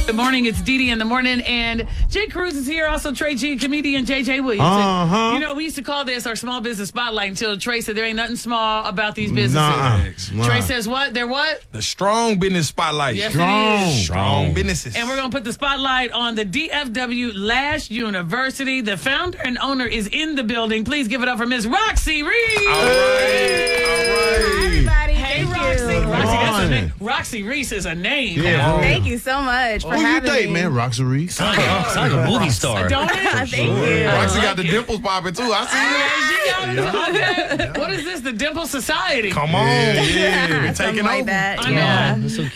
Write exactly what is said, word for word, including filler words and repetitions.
Good morning. It's Dee Dee in the morning, and Jay Cruz is here. Also, Trey G, comedian J J Williams. Uh-huh. You know, we used to call this our small business spotlight until Trey said there ain't nothing small about these businesses. Nuh-uh. Trey Nah. says what? They're what? The strong business spotlight. Yes, Strong. it is. Strong businesses. And we're going to put the spotlight on the D F W Lash University. The founder and owner is in the building. Please give it up for Miss Roxy Reed. All right. All right. Everybody, Hey, thank Roxy. you. Roxy, that's a morning. name. Roxy Reese is a name. Yeah. now. Thank you so much for Who you having date, me. man? Roxy Reese. Sound like, sound like a movie star. Don't it? Thank you. Roxy I got the like it. dimples popping too. I see you. Yeah, she got it. Okay. What is this? The Dimple Society. Come on. Yeah. We Something taking like over. that. I know. Yeah. That's so